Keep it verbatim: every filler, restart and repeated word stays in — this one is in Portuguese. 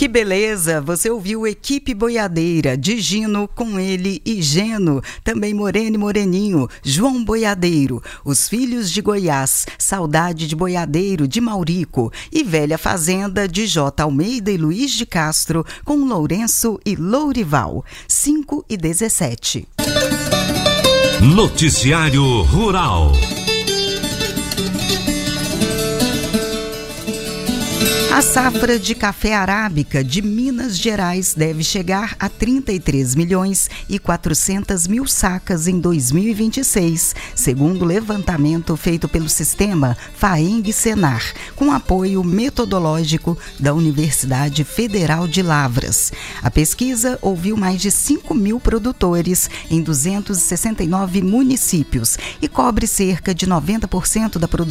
Que beleza! Você ouviu Equipe Boiadeira, de Gino, com ele e Geno, também Moreno e Moreninho, João Boiadeiro, Os Filhos de Goiás, Saudade de Boiadeiro, de Maurico, e Velha Fazenda, de J. Almeida e Luiz de Castro, com Lourenço e Lourival. cinco e dezessete. Noticiário Rural. A safra de café arábica de Minas Gerais deve chegar a trinta e três milhões e quatrocentas mil sacas em dois mil e vinte e seis, segundo o levantamento feito pelo sistema FAENG-Senar, com apoio metodológico da Universidade Federal de Lavras. A pesquisa ouviu mais de cinco mil produtores em duzentos e sessenta e nove municípios e cobre cerca de noventa por cento da produção